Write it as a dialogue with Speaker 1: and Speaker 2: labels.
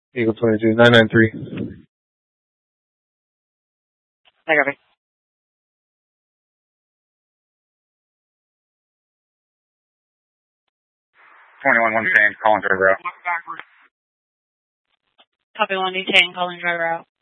Speaker 1: Eagle 22, 993.
Speaker 2: I got it.
Speaker 3: 21-110, calling driver out.
Speaker 2: Copy 110, calling driver out.